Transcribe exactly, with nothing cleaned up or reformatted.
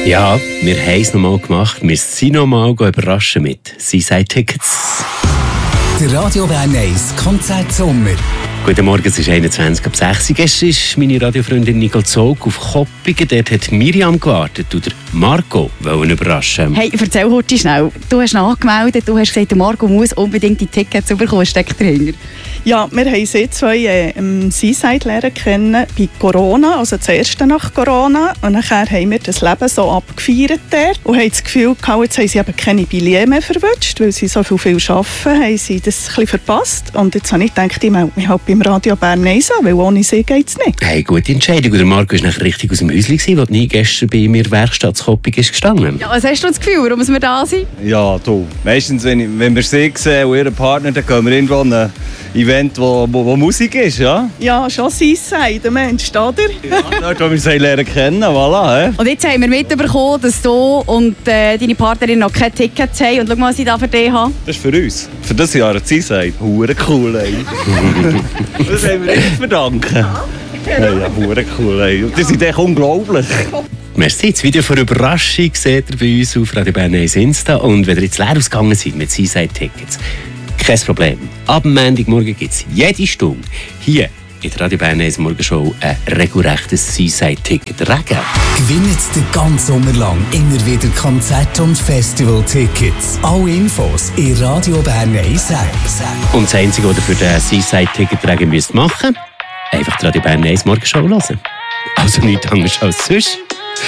Ja, wir haben es nochmal gemacht. Wir sind nochmal überraschen mit Seaside-Tickets. Der Radio Bern eins Konzertsommer. Guten Morgen, es ist einundzwanzig ab sechs. Gestern ist meine Radiofreundin Nicole Zog auf Koppingen. Dort hat Miriam gewartet und Marco wollte überraschen. Hey, erzähl heute schnell. Du hast ihn angemeldet, du hast gesagt, Marco muss unbedingt die Tickets bekommen. Steckt dahinter? Ja, wir haben sie zwei äh, im Seaside lernen kennen bei Corona, also das erste nach Corona. Und nachher haben wir das Leben so abgefeiert dort und haben das Gefühl gehabt, jetzt haben sie eben keine Billets mehr verwünscht, weil sie so viel, viel arbeiten, haben sie das ein bisschen verpasst. Und jetzt habe ich gedacht, ich melde mich halt beim Radio Bern eins an, weil ohne sie geht es nicht. Hey, gute Entscheidung. Und der Marco war richtig aus dem Häuschen, als nie gestern bei mir Werkstatt Kopping ist gestanden. Ja, was hast du das Gefühl, warum wir da sind? Ja, du. Meistens, wenn, ich, wenn wir sie sehen und ihren Partner, dann gehen wir irgendwo an ein Event, wo, wo, wo Musik ist, ja? Ja, schon Seaside, Mensch, oder? Ja, dort, wo wir sie lernen kennen, voilà. Und jetzt haben wir mitbekommen, dass du und äh, deine Partnerin noch keine Tickets haben. Und schau mal, was ich da für dich habe. Das ist für uns. Für das Jahr hat sie gesagt, hure cool, ey. Das haben wir nicht verdanken. Ja, ja, hure cool, ey. Das ist echt unglaublich. Merci, das Video von Überraschung seht ihr bei uns auf Radio Bern eins Insta. Und wenn ihr jetzt leer ausgegangen seid mit Seaside-Tickets, kein Problem. Ab dem Montagmorgen gibt es jede Stunde hier in der Radio Bern eins Morgenshow ein regelrechtes Seaside-Ticket. Regen. Gewinnt den ganzen Sommer lang immer wieder Konzert- und Festival-Tickets. Alle Infos in Radio Bern eins App. Und das Einzige, was ihr für den Seaside-Ticket-Regen müsst machen, einfach die Radio Bern eins Morgenshow hören. Also nichts anderes als sonst.